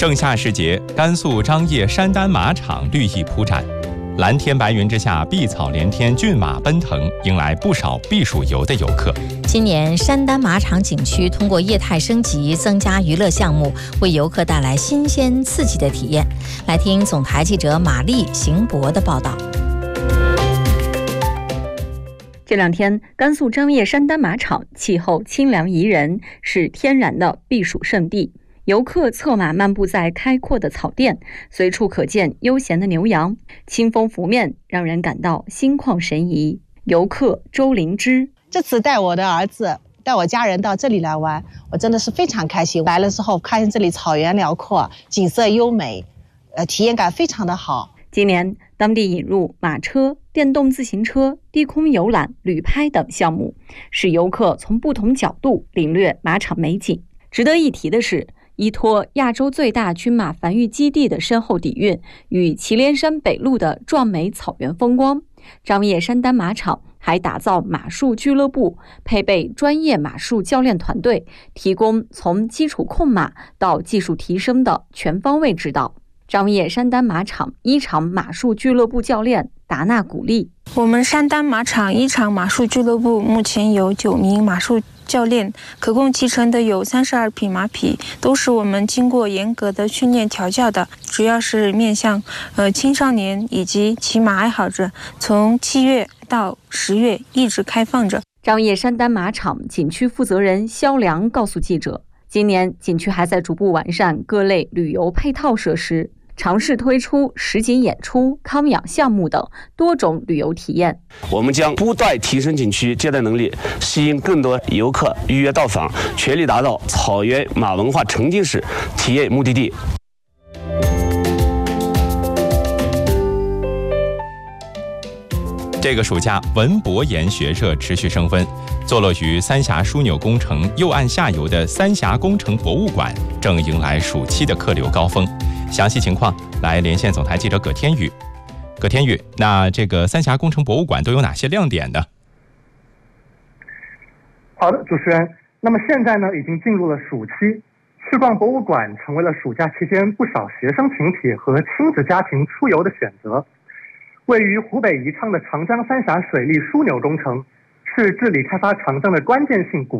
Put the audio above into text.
盛夏时节，甘肃张掖山丹马场绿意铺展，蓝天白云之下，碧草连天，骏马奔腾，迎来不少避暑游的游客。 今年山丹马场景区通过业态升级，增加娱乐项目，为游客带来新鲜刺激的体验。来听总台记者马丽、邢博的报道。 这两天，甘肃张掖山丹马场气候清凉宜人，是天然的避暑胜地。游客策马漫步在开阔的草甸，随处可见悠闲的牛羊，清风拂面，让人感到心旷神怡。游客周灵芝： 这次带我的儿子、带我家人到这里来玩，我真的是非常开心。来了之后，看见这里草原辽阔，景色优美，体验感非常的好。 今年，当地引入马车、电动自行车、低空游览、旅拍等项目，使游客从不同角度领略马场美景。值得一提的是，依托亚洲最大军马繁育基地的深厚底蕴与祁连山北麓的壮美草原风光，张掖山丹马场还打造马术俱乐部，配备专业马术教练团队，提供从基础控马到技术提升的全方位指导。张掖山丹马场一场马术俱乐部教练达纳鼓励： 我们山丹马场一场马术俱乐部目前有9名马术教练，可供骑乘的有32匹马匹，都是我们经过严格的训练调教的，主要是面向青少年以及骑马爱好者，从7月到10月一直开放着。 张掖山丹马场景区负责人肖良告诉记者，今年景区还在逐步完善各类旅游配套设施，尝试推出实景演出、康养项目等多种旅游体验。 我们将不断提升景区接待能力，吸引更多游客预约到访，全力打造草原马文化沉浸式体验目的地。 这个暑假，文博研学热持续升温。坐落于三峡枢纽工程右岸下游的三峡工程博物馆正迎来暑期的客流高峰。详细情况来连线总台记者葛天宇。葛天宇，那这个三峡工程博物馆都有哪些亮点呢？ 好的，主持人。那么现在呢，已经进入了暑期，去逛博物馆成为了暑假期间不少学生群体和亲子家庭出游的选择。位于湖北宜昌的长江三峡水利枢纽工程，是治理开发长江的关键性古